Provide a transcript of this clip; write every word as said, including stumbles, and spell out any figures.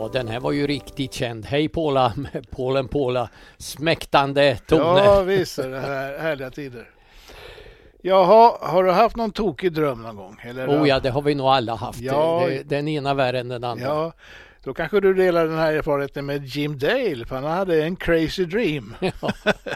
Ja, den här var ju riktigt känd. Hej Paula, Polen Paula, smäktande toner. Ja, visst är det här härliga tider. Jaha, har du haft någon tokig dröm någon gång? Eller? Oh ja, det har vi nog alla haft. Ja. Det, den ena värre än den andra. Ja, då kanske du delar den här erfarenheten med Jim Dale, för han hade en crazy dream. Ja.